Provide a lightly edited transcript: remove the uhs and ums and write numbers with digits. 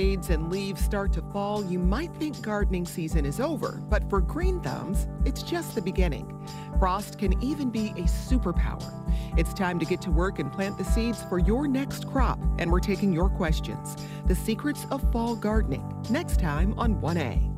fades and leaves start to fall, you might think gardening season is over, but for green thumbs, it's just the beginning. Frost can even be a superpower. It's time to get to work and plant the seeds for your next crop, and we're taking your questions. The secrets of fall gardening, next time on 1A.